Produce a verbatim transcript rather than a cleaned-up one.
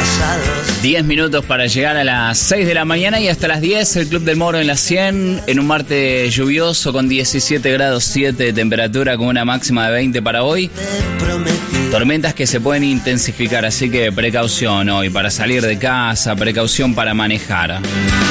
diez minutos para llegar a las seis de la mañana y hasta las diez el Club del Moro en la cien, en un martes lluvioso con diecisiete grados siete de temperatura, con una máxima de veinte para hoy. Tormentas que se pueden intensificar, así que precaución hoy para salir de casa, precaución para manejar.